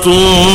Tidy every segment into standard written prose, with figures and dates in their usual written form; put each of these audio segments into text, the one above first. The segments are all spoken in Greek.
αυτού.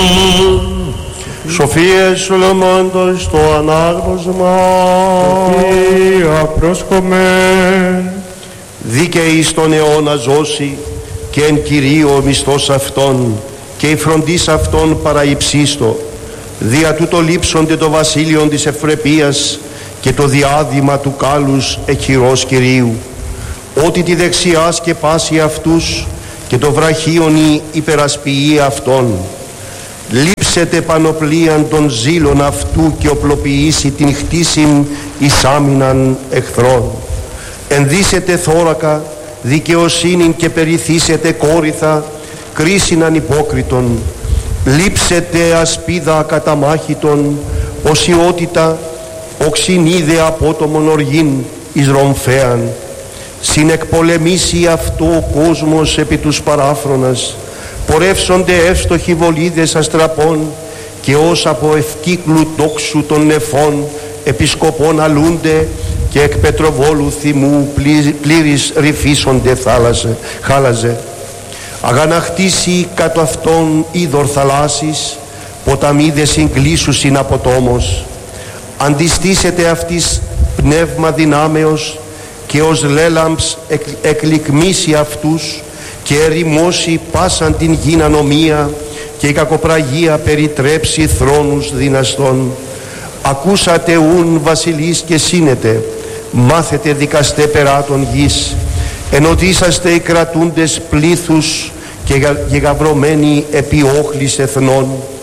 Σοφία Σολομώντος το ανάγνωσμα. Σοφία πρόσχομεν. Δίκαιη στον αιώνα ζώση και εν Κυρίω ο μισθός αυτών και η φροντίς αυτών παραϊψίστο. Δια τούτο λείψονται το βασίλειον της ευπρεπείας και το διάδημα του κάλους εκχειρός Κυρίου. Ότι τη δεξιά σκεπάσει αυτούς και το βραχίονι υπερασποιεί αυτών. Λείψετε πανοπλίαν των ζήλων αυτού και οπλοποιήσει την χτίσιν εις άμυναν εχθρών. Ενδύσετε θώρακα, δικαιοσύνην και περιθύσετε κόρυθα, κρίσιν ανυπόκριτον. Λείψετε ασπίδα ακαταμάχητον, οσιότητα, οξυνίδε απότομον οργήν εις ρομφέαν. Συνεκπολεμήσει αυτό ο κόσμος επί τους παράφρονας, πορεύσονται εύστοχοι βολίδες αστραπών και ως από ευκύκλου τόξου των νεφών επισκοπών αλούνται και εκ πετροβόλου θυμού πλήρης ρυφίσονται χάλαζε. Αγαναχτήσει κατ' αυτόν είδωρ θαλάσσης, ποταμίδες συγκλήσουσιν από τόμος. Αντιστήσετε αυτής πνεύμα δυνάμεως και ως λέλαμψ εκλικμίσει αυτούς και ερημώσει πάσαν την γην ανομία και η κακοπραγία περιτρέψει θρόνους δυναστών. Ακούσατε ούν βασιλείς και σύνετε, μάθετε δικαστέ περάτων γης, ενωτήσαστε οι κρατούντες πλήθους και γαβρωμένοι επί όχλης εθνών.